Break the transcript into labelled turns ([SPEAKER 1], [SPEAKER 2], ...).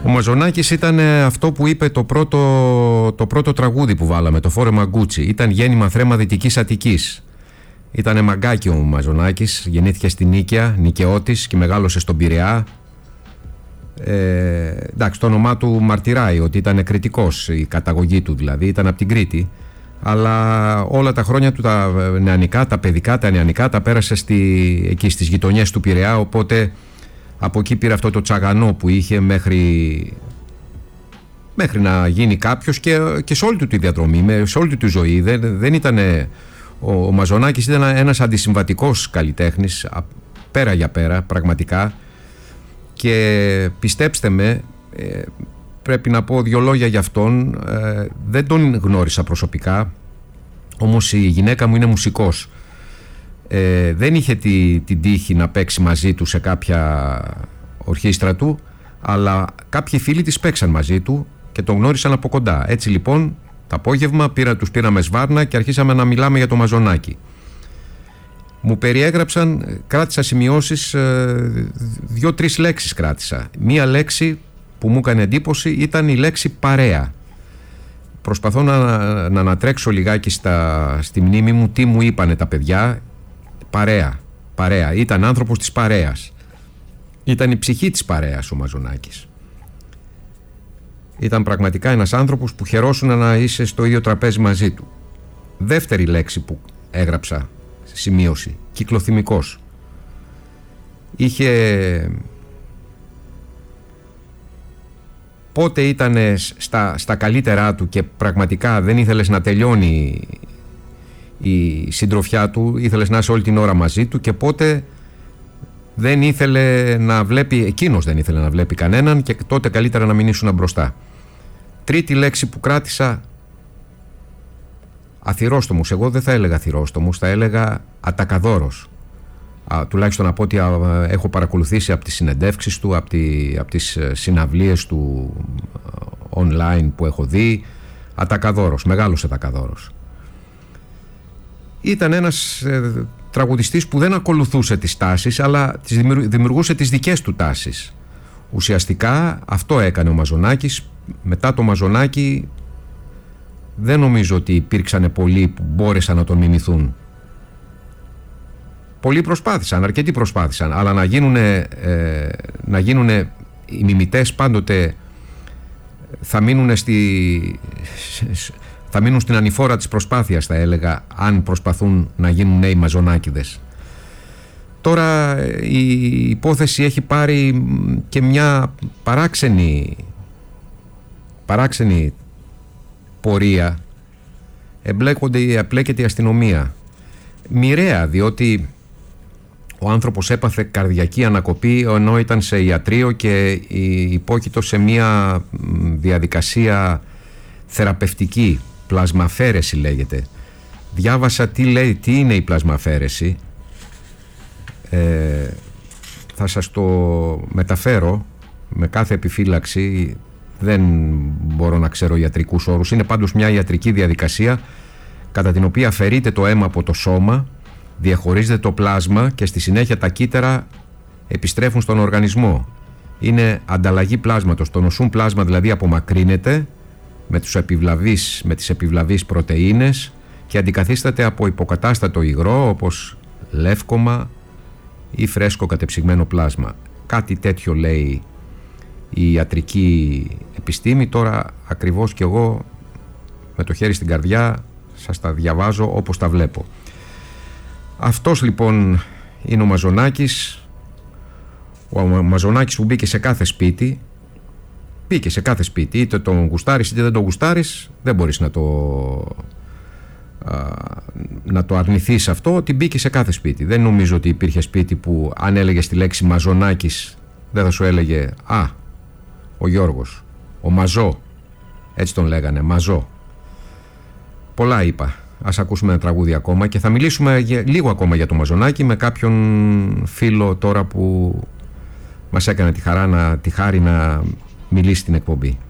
[SPEAKER 1] Ο Μαζονάκης ήταν αυτό που είπε το πρώτο τραγούδι που βάλαμε, το Φόρεμα Γκούτσι. Ήταν γέννημα θρέμα Δυτικής Αττικής. Ήτανε μαγκάκι ο Μαζονάκης, γεννήθηκε στην Νίκαια, νοικαιώτης, και μεγάλωσε στον Πειραιά. Εντάξει, το όνομά του μαρτυράει ότι ήταν κριτικός, η καταγωγή του δηλαδή, ήταν από την Κρήτη. Αλλά όλα τα χρόνια του, τα νεανικά, τα παιδικά, τα νεανικά, τα πέρασε εκεί στις γειτονιές του Πειραιά. Οπότε από εκεί πήρε αυτό το τσαγανό που είχε μέχρι να γίνει κάποιος, και σε όλη του τη διαδρομή, σε όλη του τη ζωή. Δεν ήταν, ο Μαζονάκης ήταν ένας αντισυμβατικός καλλιτέχνης, πέρα για πέρα πραγματικά. Και πιστέψτε με, πρέπει να πω δύο λόγια για αυτόν. Δεν τον γνώρισα προσωπικά, όμως η γυναίκα μου είναι μουσικός. Δεν είχε την τύχη να παίξει μαζί του σε κάποια ορχήστρα του, αλλά κάποιοι φίλοι της παίξαν μαζί του και τον γνώρισαν από κοντά. Έτσι λοιπόν το απόγευμα τους πήραμε σβάρνα και αρχίσαμε να μιλάμε για το Μαζονάκη. Μου περιέγραψαν, κράτησα σημειώσεις, 2-3 λέξεις κράτησα. Μία λέξη που μου έκανε εντύπωση ήταν η λέξη παρέα. Προσπαθώ να ανατρέξω λιγάκι στη μνήμη μου τι μου είπανε τα παιδιά. Παρέα. Ήταν άνθρωπος της παρέας. Ήταν η ψυχή της παρέας ο Μαζονάκης. Ήταν πραγματικά ένας άνθρωπος που χαιρόσουν να είσαι στο ίδιο τραπέζι μαζί του. Δεύτερη λέξη που έγραψα, σημείωση, κυκλοθυμικός. Πότε ήταν στα καλύτερά του και πραγματικά δεν ήθελες να τελειώνει η συντροφιά του, ήθελες να είσαι όλη την ώρα μαζί του, και πότε δεν ήθελε να βλέπει, εκείνος δεν ήθελε να βλέπει κανέναν, και τότε καλύτερα να μην ήσουν μπροστά. Τρίτη λέξη που κράτησα, αθυρόστομος. Εγώ δεν θα έλεγα αθυρόστομος, θα έλεγα ατακαδόρος. Τουλάχιστον από ό,τι έχω παρακολουθήσει από τις συνεντεύξεις του, από τις συναυλίες του online που έχω δει. Ατακαδόρος, μεγάλος ατακαδόρος. Ήταν ένας τραγουδιστής που δεν ακολουθούσε τις τάσεις, αλλά δημιουργούσε τις δικές του τάσεις. Ουσιαστικά αυτό έκανε ο Μαζονάκης. Μετά το Μαζονάκη δεν νομίζω ότι υπήρξαν πολλοί που μπόρεσαν να τον μιμηθούν. Πολλοί προσπάθησαν, αρκετοί προσπάθησαν, αλλά να γίνουν οι μιμητές πάντοτε θα μείνουν στην ανηφόρα της προσπάθειας, θα έλεγα, αν προσπαθούν να γίνουν νέοι Μαζονάκηδες. Τώρα η υπόθεση έχει πάρει και μια παράξενη πορεία. Εμπλέκεται η αστυνομία. Μοιραία, διότι ο άνθρωπος έπαθε καρδιακή ανακοπή ενώ ήταν σε ιατρείο και υπόκειτο σε μια διαδικασία θεραπευτική, πλασμαφέρεση λέγεται. Διάβασα τι είναι η πλασμαφέρεση. Θα σας το μεταφέρω με κάθε επιφύλαξη. Δεν μπορώ να ξέρω ιατρικούς όρους. Είναι πάντως μια ιατρική διαδικασία κατά την οποία αφαιρείται το αίμα από το σώμα, διαχωρίζεται το πλάσμα και στη συνέχεια τα κύτταρα επιστρέφουν στον οργανισμό. Είναι ανταλλαγή πλάσματος. Το νοσούν πλάσμα δηλαδή απομακρύνεται με τις επιβλαβείς πρωτεΐνες και αντικαθίσταται από υποκατάστατο υγρό, όπως λεύκομα ή φρέσκο κατεψυγμένο πλάσμα. Κάτι τέτοιο λέει η ιατρική επιστήμη. Τώρα ακριβώς κι εγώ με το χέρι στην καρδιά σας τα διαβάζω όπως τα βλέπω. Αυτός λοιπόν είναι ο Μαζονάκης. Ο Μαζονάκης που μπήκε σε κάθε σπίτι. Είτε τον γουστάρεις είτε δεν τον γουστάρεις, δεν μπορείς να το αρνηθείς αυτό, ότι μπήκε σε κάθε σπίτι. Δεν νομίζω ότι υπήρχε σπίτι που αν έλεγες τη λέξη Μαζονάκης δεν θα σου έλεγε ο Γιώργος, ο Μαζό, έτσι τον λέγανε, Μαζό. Πολλά είπα. Ας ακούσουμε ένα τραγούδι ακόμα και θα μιλήσουμε λίγο ακόμα για το Μαζονάκη με κάποιον φίλο τώρα που μας έκανε τη χάρη να μιλήσει στην εκπομπή.